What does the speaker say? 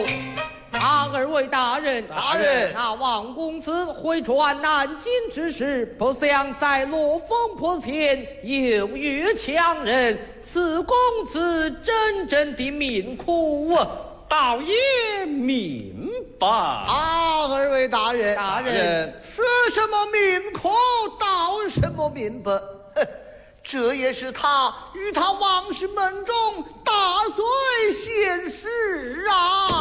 奏。二位大人，那王公子回传南京之时，不想在罗峰坡前又遇强人，此公子真正的命苦啊！ 倒也明白。 二位大人，说什么命苦，道什么明白。这也是他与他王氏门中大罪现实啊！